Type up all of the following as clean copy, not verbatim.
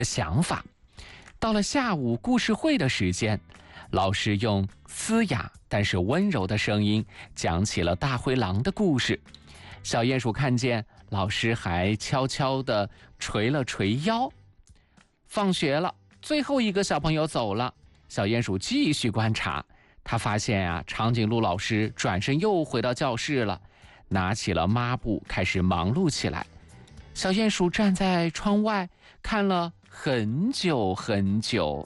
想法。到了下午故事会的时间，老师用嘶哑但是温柔的声音讲起了大灰狼的故事。小鼹鼠看见老师还悄悄地捶了捶腰。放学了，最后一个小朋友走了，小鼹鼠继续观察。他发现长颈鹿老师转身又回到教室了，拿起了抹布开始忙碌起来。小鼹鼠站在窗外看了很久很久。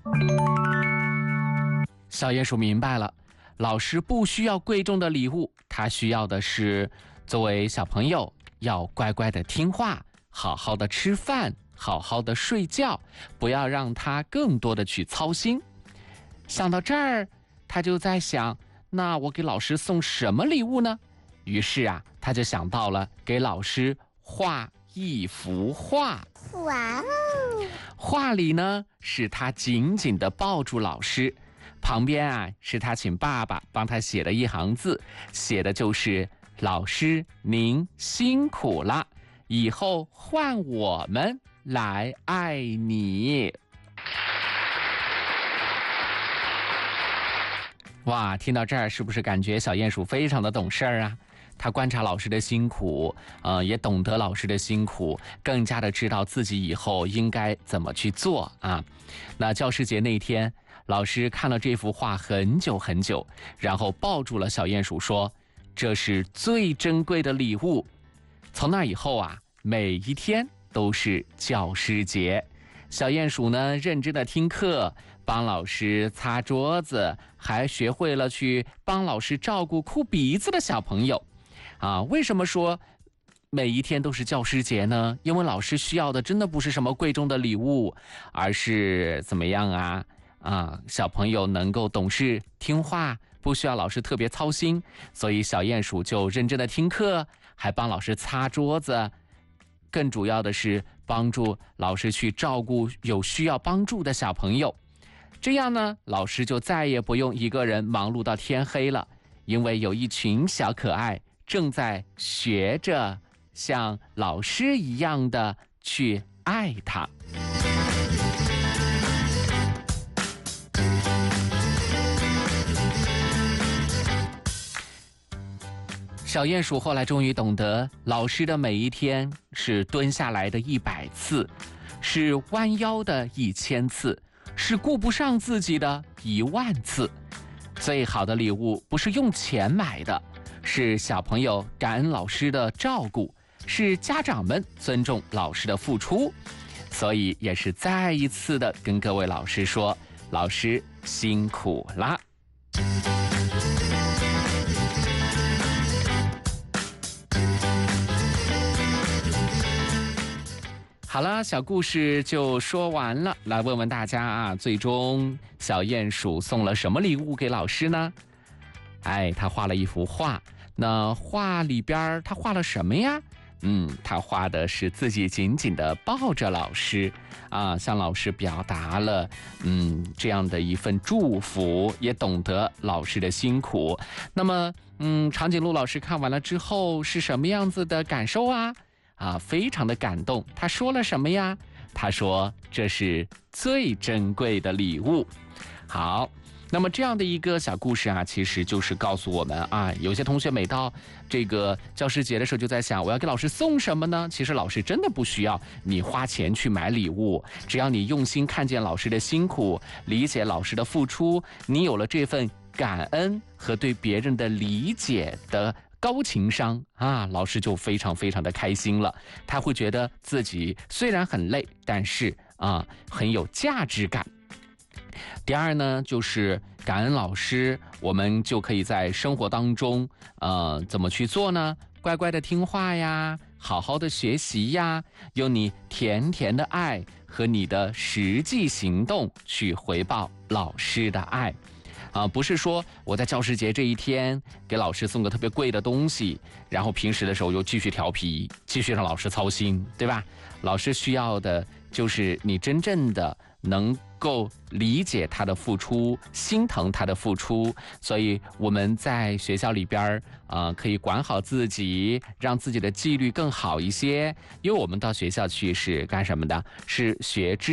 小鼹鼠明白了，老师不需要贵重的礼物，他需要的是作为小朋友要乖乖的听话，好好的吃饭，好好的睡觉，不要让他更多的去操心。想到这儿，他就在想，那我给老师送什么礼物呢？于是他就想到了给老师画一幅画。 哇哦！ 画里呢是他紧紧地抱住老师，旁边是他请爸爸帮他写的一行字，写的就是老师您辛苦了，以后换我们来爱你。哇，听到这儿是不是感觉小鼹鼠非常的懂事啊？他观察老师的辛苦，也懂得老师的辛苦，更加的知道自己以后应该怎么去做啊。那教师节那天，老师看了这幅画很久很久，然后抱住了小鼹鼠说，这是最珍贵的礼物。从那以后每一天都是教师节。小鼹鼠呢认真的听课，帮老师擦桌子，还学会了去帮老师照顾哭鼻子的小朋友。为什么说每一天都是教师节呢？因为老师需要的真的不是什么贵重的礼物，而是怎么样小朋友能够懂事听话，不需要老师特别操心。所以小鼹鼠就认真的听课，还帮老师擦桌子，更主要的是帮助老师去照顾有需要帮助的小朋友。这样呢，老师就再也不用一个人忙碌到天黑了，因为有一群小可爱正在学着像老师一样的去爱他。小鼹鼠后来终于懂得，老师的每一天是蹲下来的100次，是弯腰的1000次，是顾不上自己的10000次。最好的礼物不是用钱买的，是小朋友感恩老师的照顾，是家长们尊重老师的付出。所以也是再一次的跟各位老师说，老师辛苦啦。好了，小故事就说完了。来问问大家最终小鼹鼠送了什么礼物给老师呢？他画了一幅画。那画里边他画了什么呀？他画的是自己紧紧地抱着老师向老师表达了这样的一份祝福，也懂得老师的辛苦。那么长颈鹿老师看完了之后是什么样子的感受非常的感动。他说了什么呀？他说这是最珍贵的礼物。好，那么这样的一个小故事其实就是告诉我们有些同学每到这个教师节的时候就在想，我要给老师送什么呢？其实老师真的不需要你花钱去买礼物，只要你用心看见老师的辛苦，理解老师的付出，你有了这份感恩和对别人的理解的高情商老师就非常非常的开心了。他会觉得自己虽然很累，但是很有价值感。第二呢，就是感恩老师，我们就可以在生活当中怎么去做呢？乖乖的听话呀，好好的学习呀，用你甜甜的爱和你的实际行动去回报老师的爱不是说我在教师节这一天给老师送个特别贵的东西，然后平时的时候又继续调皮，继续让老师操心，对吧？老师需要的就是你真正的能够理解他的付出，心疼他的付出。所以我们在学校里边可以管好自己，让自己的纪律更好一些。因为我们到学校去是干什么的？是学知